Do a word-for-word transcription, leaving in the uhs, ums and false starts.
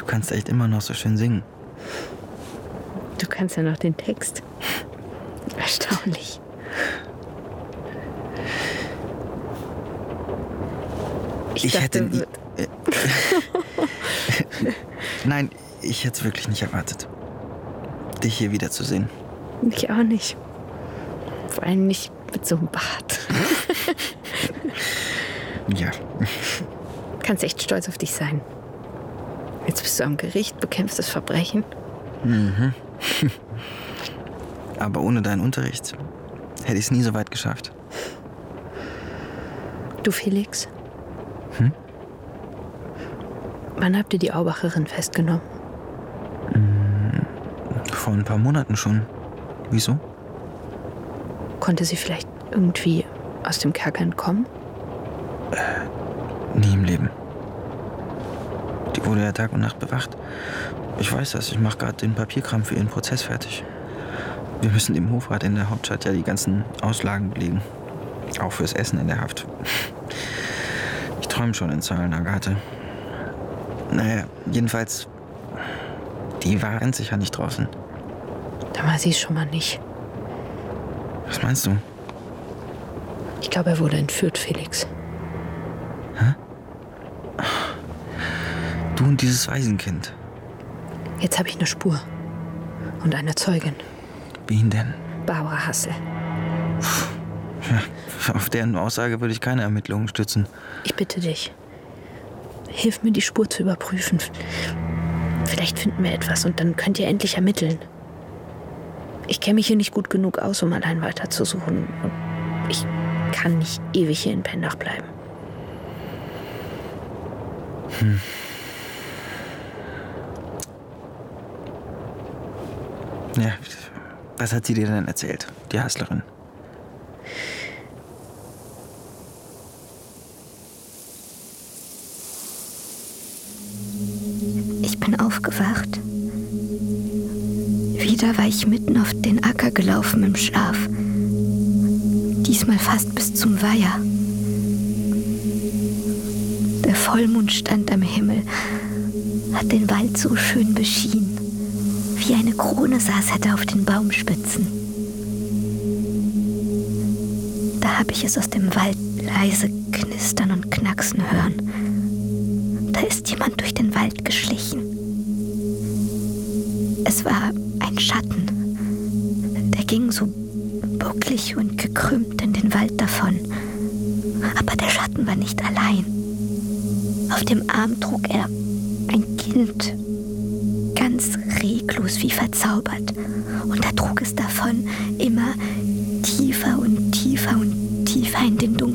kannst echt immer noch so schön singen. Du kannst ja noch den Text. Erstaunlich. Ich, ich dachte, hätte... Ich, äh, Nein, ich hätte es wirklich nicht erwartet, dich hier wiederzusehen. Ich auch nicht. Vor allem nicht mit so einem Bart. Ja. Kannst echt stolz auf dich sein. Jetzt bist du am Gericht, bekämpfst das Verbrechen. Mhm. Aber ohne deinen Unterricht hätte ich es nie so weit geschafft. Du, Felix? Hm? Wann habt ihr die Aubacherin festgenommen? Vor ein paar Monaten schon. Wieso? Konnte sie vielleicht irgendwie aus dem Kerker entkommen? Äh, nie im Leben. Die wurde ja Tag und Nacht bewacht. Ich weiß das, ich mache gerade den Papierkram für ihren Prozess fertig. Wir müssen dem Hofrat in der Hauptstadt ja die ganzen Auslagen belegen. Auch fürs Essen in der Haft. Ich träume schon in Zahlen, Agathe. Naja, jedenfalls, die war ganz sicher nicht draußen. Da war sie es schon mal nicht. Was meinst du? Ich glaube, er wurde entführt, Felix. Hä? Du und dieses Waisenkind. Jetzt habe ich eine Spur. Und eine Zeugin. Wen denn? Barbara Hassel. Ja, auf deren Aussage würde ich keine Ermittlungen stützen. Ich bitte dich. Hilf mir, die Spur zu überprüfen. Vielleicht finden wir etwas und dann könnt ihr endlich ermitteln. Ich kenne mich hier nicht gut genug aus, um allein weiterzusuchen. Und ich kann nicht ewig hier in Pendach bleiben. Hm. Ja, was hat sie dir denn erzählt, die Hasslerin? Ich bin aufgewacht. Wieder war ich mitten auf den Acker gelaufen im Schlaf. Diesmal fast bis zum Weiher. Der Vollmond stand am Himmel, hat den Wald so schön beschienen. Wie eine Krone saß er da auf den Baumspitzen. Da habe ich es aus dem Wald leise knistern und knacksen hören. Da ist jemand durch den Wald geschlichen. Es war ein Schatten. Der ging so bucklig und gekrümmt in den Wald davon. Aber der Schatten war nicht allein. Auf dem Arm trug er ein Kind, ganz reglos wie verzaubert. Und er trug es davon immer tiefer und tiefer und tiefer in den dunklen